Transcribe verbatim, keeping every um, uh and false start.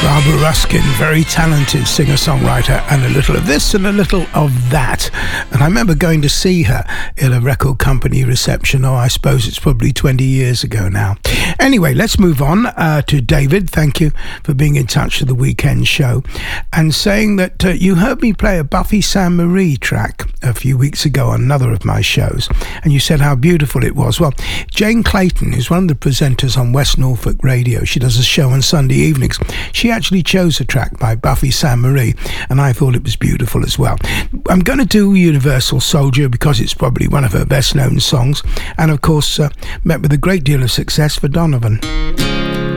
Barbara Ruskin, very talented singer-songwriter, and a little of this and a little of that. And I remember going to see her in a record company reception, oh, I suppose it's probably twenty years ago now. Anyway, let's move on uh, to David. Thank you for being in touch with the weekend show and saying that uh, you heard me play a Buffy Sainte-Marie track a few weeks ago on another of my shows, and you said how beautiful it was. Well, Jane Clayton, who's one of the presenters on West Norfolk Radio, she does a show on Sunday evenings. She actually chose a track by Buffy Sainte-Marie, and I thought it was beautiful as well. I'm going to do Universal Soldier because it's probably one of her best known songs, and of course uh, met with a great deal of success for Donovan.